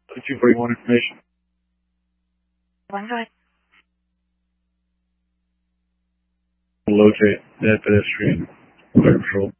241 information. One, go ahead. Locate that pedestrian. Fire patrol.